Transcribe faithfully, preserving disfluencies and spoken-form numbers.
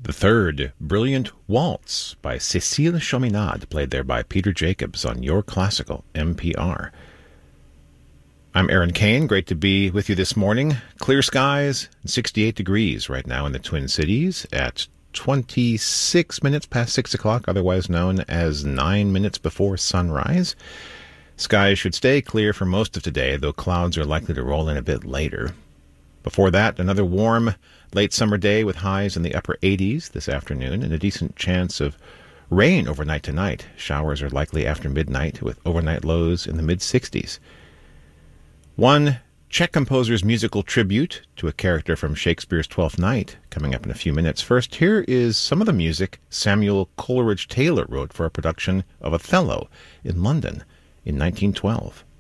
The third, Brilliant Waltz by Cécile Chominade, played there by Peter Jacobs on Your Classical N P R. I'm Aaron Kane. Great to be with you this morning. Clear skies, sixty-eight degrees right now in the Twin Cities at twenty-six minutes past six o'clock, otherwise known as nine minutes before sunrise. Skies should stay clear for most of today, though clouds are likely to roll in a bit later. Before that, another warm late summer day with highs in the upper eighties this afternoon and a decent chance of rain overnight tonight. Showers are likely after midnight with overnight lows in the mid-sixties. One Czech composer's musical tribute to a character from Shakespeare's Twelfth Night coming up in a few minutes. First, here is some of the music Samuel Coleridge Taylor wrote for a production of Othello in London in nineteen twelve.